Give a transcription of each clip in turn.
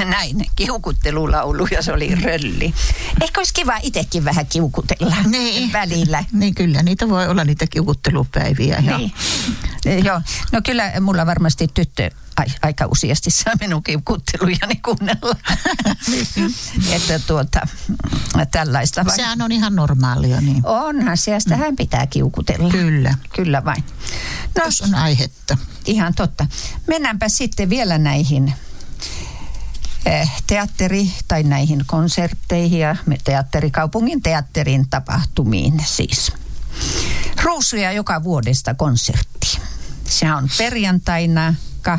näin kiukuttelulaulu ja se oli rölli. Ehkä olisi kiva itsekin vähän kiukutella välillä. Niin kyllä, niitä voi olla niitä kiukuttelupäiviä. Niin. Joo, no kyllä mulla varmasti tyttö aika useasti saa minun kiukuttelujani kuunnella. Että tällaista vain. Sehän on ihan normaalia. Niin. Onhan se, ja hän pitää kiukutella. Kyllä. Kyllä vain. No, tässä on aihetta. Ihan totta. Mennäänpä sitten vielä näihin tai näihin konsertteihin ja kaupungin teatterin tapahtumiin siis. Ruusuja joka vuodesta konsertti. Se on perjantaina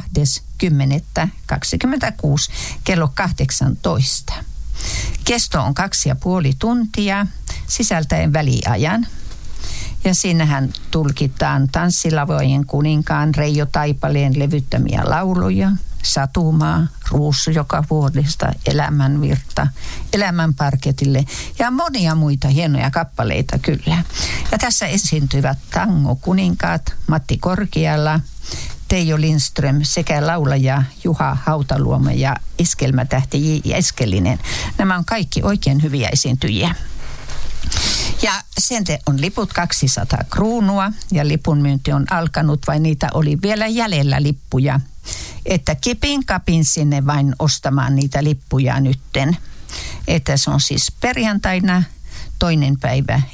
20.26 kello 18. Kesto on 2,5 tuntia sisältäen väliajan. Ja siinähän tulkitaan Tanssilavojen kuninkaan Reijo Taipaleen levyttämiä lauluja, Satumaa, Ruusu joka vuodesta, Elämänvirta, Elämän parketille ja monia muita hienoja kappaleita kyllä. Ja tässä esiintyvät tango-kuninkaat Matti Korkeala, Teijo Lindström sekä laulaja Juha Hautaluoma ja iskelmätähti J. Eskelinen. Nämä on kaikki oikein hyviä esiintyjiä. Ja sen on liput 200 kruunua ja lipun myynti on alkanut, vai niitä oli vielä jäljellä lippuja. Että kipin kapin sinne vain ostamaan niitä lippuja nytten. Että se on siis perjantaina 2. päivä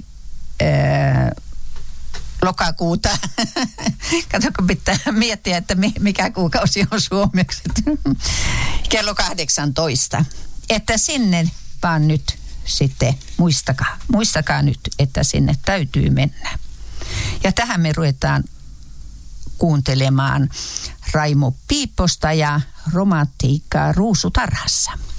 lokakuuta. Kato, kun pitää miettiä, että mikä kuukausi on suomeksi. Kello 18. Että sinne vaan nyt sitten muistakaa nyt, että sinne täytyy mennä. Ja tähän me ruvetaan kuuntelemaan Raimo Piipposta ja romantiikkaa Ruusutarhassa.